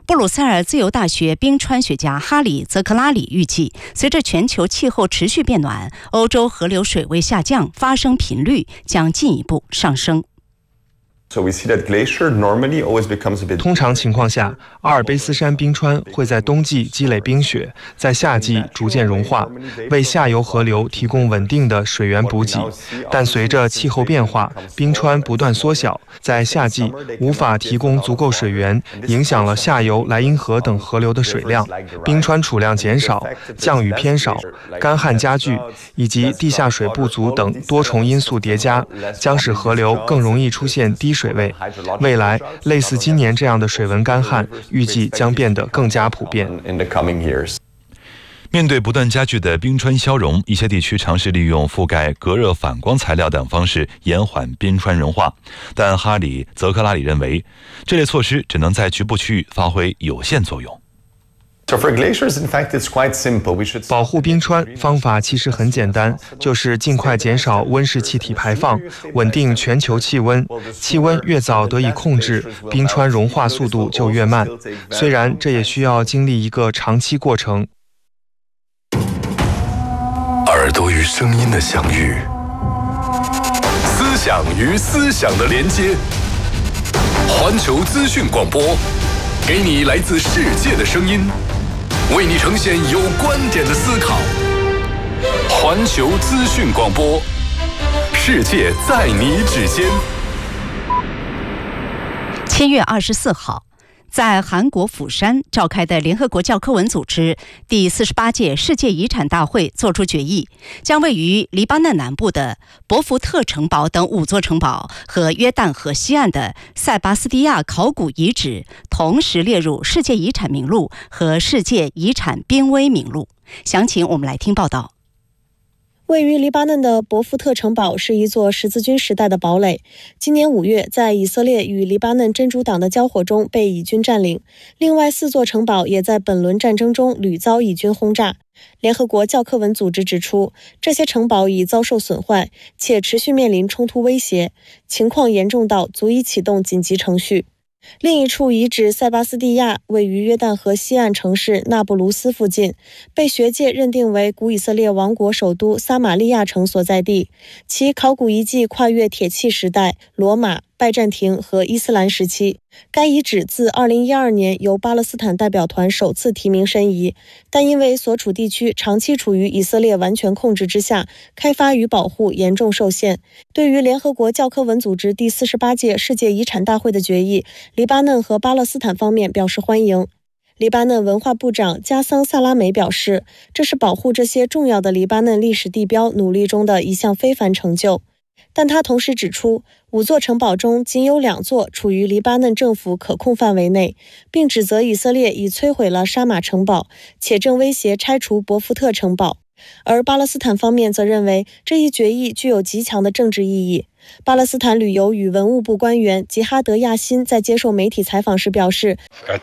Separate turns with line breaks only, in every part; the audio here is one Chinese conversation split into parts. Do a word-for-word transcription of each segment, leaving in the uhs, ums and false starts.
布鲁塞尔自由大学冰川学家哈里·泽克拉里预计，随着全球气候持续变暖，欧洲河流水位下降，发生频率将进一步上升。
通常情况下，阿尔卑斯山冰川会在冬季积累冰雪，在夏季逐渐融化，为下游河流提供稳定的水源补给。但随着气候变化，冰川不断缩小，在夏季无法提供足够水源，影响了下游莱茵河等河流的水量，冰川储量减少，降雨偏少，干旱加剧，以及地下水不足等多重因素叠加，将使河流更容易出现低水位。未来，类似今年这样的水文干旱，预计将变得更加普遍。
面对不断加剧的冰川消融，一些地区尝试利用覆盖隔热反光材料等方式延缓冰川融化，但哈里·泽克拉里认为，这类措施只能在局部区域发挥有限作用。
保护冰川方法其实很简单，就是尽快减少温室气体排放，稳定全球气温。气温越早得以控制，冰川融化速度就越慢。虽然这也需要经历一个长期过程。
耳朵与声音的相遇，思想与思想的连接。环球资讯广播，给你来自世界的声音，为你呈现有观点的思考。环球资讯广播，世界在你指尖。
七月二十四号，在韩国釜山召开的联合国教科文组织第四十八届世界遗产大会作出决议，将位于黎巴嫩南部的博福特城堡等五座城堡和约旦河西岸的塞巴斯蒂亚考古遗址同时列入世界遗产名录和世界遗产濒危名录。详情我们来听报道。
位于黎巴嫩的博福特城堡是一座十字军时代的堡垒，今年五月在以色列与黎巴嫩真主党的交火中被以军占领。另外四座城堡也在本轮战争中屡遭以军轰炸。联合国教科文组织指出，这些城堡已遭受损坏，且持续面临冲突威胁，情况严重到足以启动紧急程序。另一处遗址塞巴斯蒂亚位于约旦河西岸城市那不卢斯附近，被学界认定为古以色列王国首都撒玛利亚城所在地。其考古遗迹跨越铁器时代、罗马、拜占庭和伊斯兰时期。该遗址自二零一二年由巴勒斯坦代表团首次提名申遗，但因为所处地区长期处于以色列完全控制之下，开发与保护严重受限。对于联合国教科文组织第四十八届世界遗产大会的决议，黎巴嫩和巴勒斯坦方面表示欢迎。黎巴嫩文化部长加桑萨拉梅表示，这是保护这些重要的黎巴嫩历史地标努力中的一项非凡成就。但他同时指出，五座城堡中仅有两座处于黎巴嫩政府可控范围内，并指责以色列已摧毁了沙马城堡，且正威胁拆除博福特城堡。而巴勒斯坦方面则认为这一决议具有极强的政治意义。巴勒斯坦旅游与文物部官员吉哈德亚辛在接受媒体采访时表示，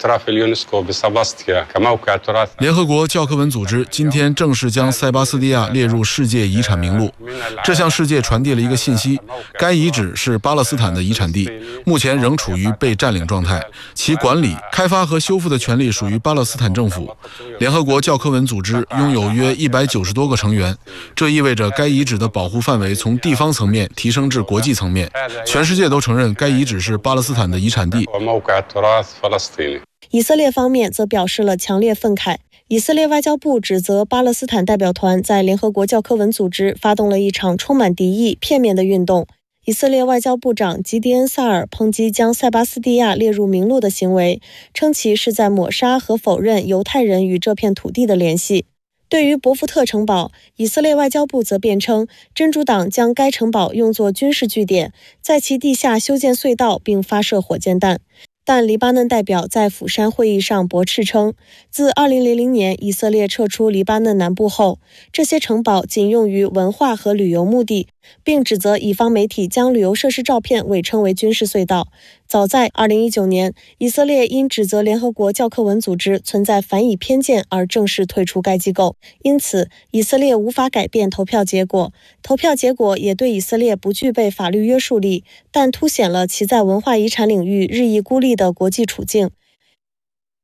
联合国教科文组织今天正式将塞巴斯蒂亚列入世界遗产名录，这向世界传递了一个信息：该遗址是巴勒斯坦的遗产地，目前仍处于被占领状态，其管理、开发和修复的权利属于巴勒斯坦政府。联合国教科文组织拥有约一百九十多个成员，这意味着该遗址的保护范围从地方层面提升至国际层面，全世界都承认该遗址是巴勒斯坦的遗产地。
以色列方面则表示了强烈愤慨。以色列外交部指责巴勒斯坦代表团在联合国教科文组织发动了一场充满敌意、片面的运动。以色列外交部长吉迪恩·萨尔抨击将塞巴斯蒂亚列入名录的行为，称其是在抹杀和否认犹太人与这片土地的联系。对于博福特城堡，以色列外交部则辩称，真主党将该城堡用作军事据点，在其地下修建隧道并发射火箭弹。但黎巴嫩代表在釜山会议上驳斥称，自二零零零年以色列撤出黎巴嫩南部后，这些城堡仅用于文化和旅游目的，并指责以方媒体将旅游设施照片伪称为军事隧道。早在二零一九年，以色列因指责联合国教科文组织存在反以偏见而正式退出该机构，因此以色列无法改变投票结果。投票结果也对以色列不具备法律约束力，但凸显了其在文化遗产领域日益孤立的国际处境。